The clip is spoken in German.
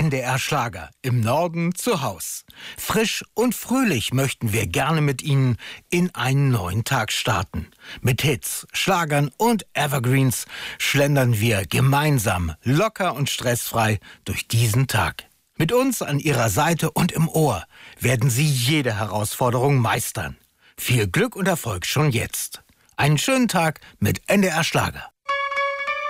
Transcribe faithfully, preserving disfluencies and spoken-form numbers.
N D R Schlager im Norden zu Haus. Frisch und fröhlich möchten wir gerne mit Ihnen in einen neuen Tag starten. Mit Hits, Schlagern und Evergreens schlendern wir gemeinsam locker und stressfrei durch diesen Tag. Mit uns an Ihrer Seite und im Ohr werden Sie jede Herausforderung meistern. Viel Glück und Erfolg schon jetzt. Einen schönen Tag mit N D R Schlager.